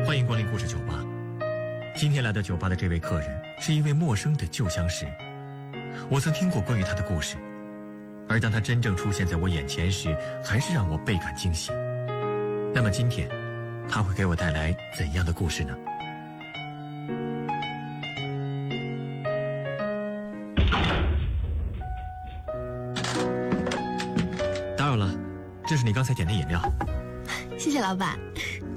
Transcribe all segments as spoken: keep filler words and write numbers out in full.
欢迎光临故事酒吧。今天来到酒吧的这位客人是一位陌生的旧相识。我曾听过关于他的故事，而当他真正出现在我眼前时，还是让我倍感惊喜。那么今天，他会给我带来怎样的故事呢？打扰了，这是你刚才点的饮料。 谢谢老板。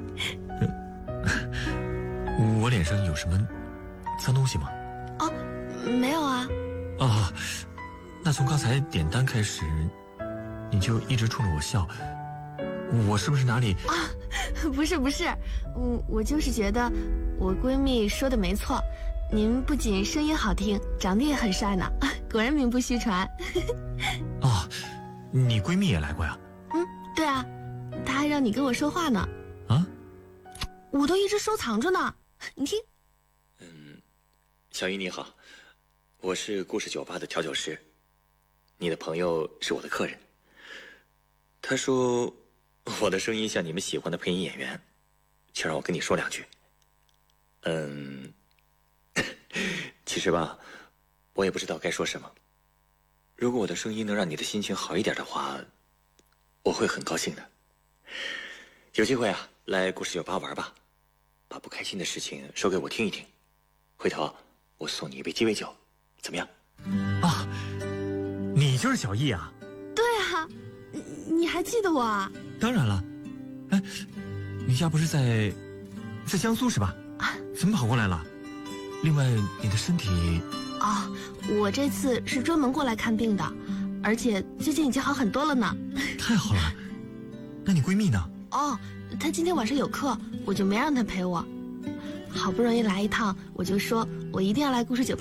我脸上有什么脏东西吗？ 哦，没有啊。 哦，那从刚才点单开始，你就一直冲着我笑，我是不是哪里…… 啊，不是不是，我我就是觉得我闺蜜说的没错，您不仅声音好听，长得也很帅呢，果然名不虚传。 哦，你闺蜜也来过呀？ 嗯，对啊，她还让你跟我说话呢。 啊？ 我都一直收藏着呢，你听。 嗯，小姨你好，我是故事酒吧的调酒师，你的朋友是我的客人。他说我的声音像你们喜欢的配音演员，却让我跟你说两句。嗯，其实吧，我也不知道该说什么。如果我的声音能让你的心情好一点的话，我会很高兴的。有机会啊，来故事酒吧玩吧，把不开心的事情说给我听一听，回头我送你一杯鸡尾酒，怎么样？啊，你就是小易啊？ 对啊，你还记得我啊？ 当然了。哎，你家不是在在江苏是吧？啊，怎么跑过来了？另外，你的身体…… 哦，我这次是专门过来看病的，而且最近已经好很多了呢。 太好了，那你闺蜜呢？ 哦，她今天晚上有课，我就没让她陪我。好不容易来一趟，我就说我一定要来故事酒吧。